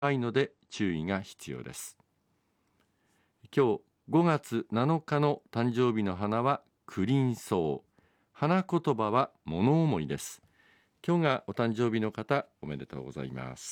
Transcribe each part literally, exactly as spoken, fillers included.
ないので注意が必要です。今日ごがつなのかの誕生日の花はクリンソウ。花言葉は物思いです。今日がお誕生日の方、おめでとうございます。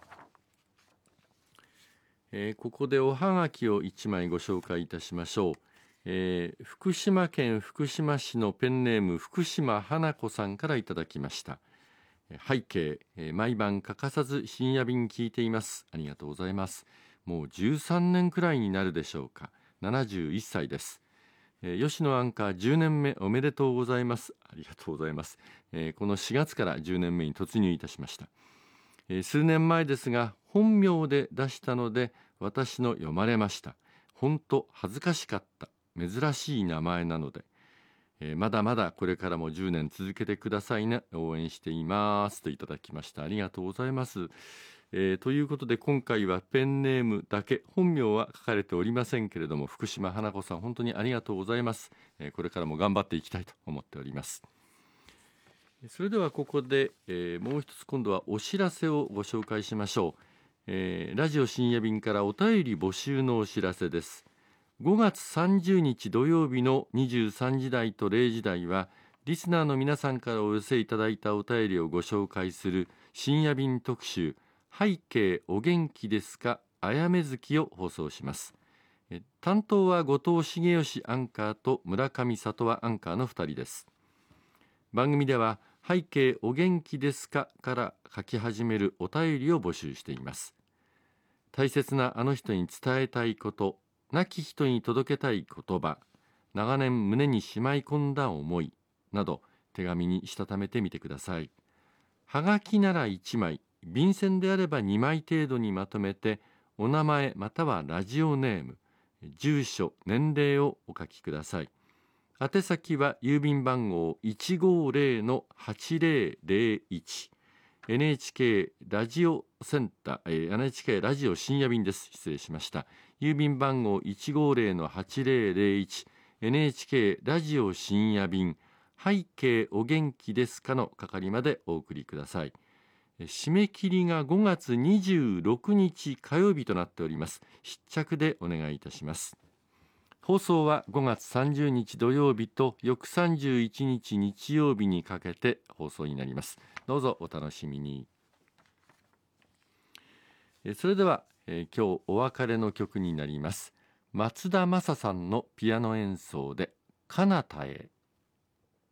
えー、ここでおはがきをいちまいご紹介いたしましょう。えー、福島県福島市のペンネーム福島花子さんからいただきました。背景、えー、毎晩欠かさず深夜便聞いています。ありがとうございます。もうじゅうさんねんくらいになるでしょうか。ななじゅういっさいです。えー、吉野アンカーじゅうねんめおめでとうございます。ありがとうございます。えー、このしがつからじゅうねんめに突入いたしました。えー、数年前ですが本名で出したので私の読まれました。本当恥ずかしかった。珍しい名前なので、えー、まだまだこれからもじゅうねん続けてくださいね。応援していますといただきました。ありがとうございます。えー、ということで今回はペンネームだけ、本名は書かれておりませんけれども、福島花子さん本当にありがとうございます。えー、これからも頑張っていきたいと思っております。それではここで、えー、もう一つ今度はお知らせをご紹介しましょう。えー、ラジオ深夜便からお便り募集のお知らせです。ごがつさんじゅうにち土曜日のにじゅうさんじ台とれいじ台はリスナーの皆さんからお寄せいただいたお便りをご紹介する深夜便特集、背景お元気ですかあやめ月を放送します。担当は後藤茂義アンカーと村上里和アンカーのふたりです。番組では背景お元気ですかから書き始めるお便りを募集しています。大切なあの人に伝えたいこと、亡き人に届けたい言葉、長年胸にしまい込んだ思いなど手紙にしたためてみてください。はがきならいちまい、便箋であればにまい程度にまとめて、お名前またはラジオネーム、住所、年齢をお書きください。宛先は郵便番号 いちごーぜろ はちぜろぜろいち エヌエイチケー ラジオセンター、エヌエイチケー ラジオ深夜便です。失礼しました。郵便番号 いちごーぜろ はちぜろぜろいち エヌエイチケー ラジオ深夜便、背景お元気ですかの係までお送りください。締め切りがごがつにじゅうろくにち火曜日となっております。必着でお願いいたします。放送はごがつさんじゅうにち土曜日と翌さんじゅういちにち日曜日にかけて放送になります。どうぞお楽しみに。それでは、えー、今日お別れの曲になります。松田正さんのピアノ演奏で彼方へ。